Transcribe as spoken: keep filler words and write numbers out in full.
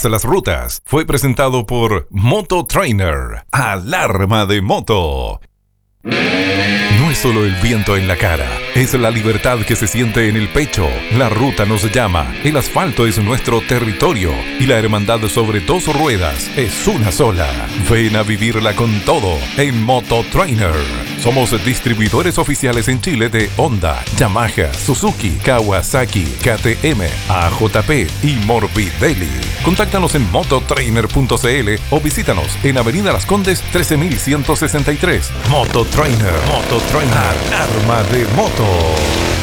todas las rutas. Fue presentado por Moto Trainer. Alarma de moto. No es solo el viento en la cara, es la libertad que se siente en el pecho. La ruta nos llama, el asfalto es nuestro territorio y la hermandad sobre dos ruedas es una sola. Ven a vivirla con todo en Moto Trainer. Somos distribuidores oficiales en Chile de Honda, Yamaha, Suzuki, Kawasaki, K T M, A J P y Morbidelli. Contáctanos en mototrainer punto c l o visítanos en Avenida Las Condes trece mil ciento sesenta y tres. Moto Trainer, Moto Trainer, arma de moto.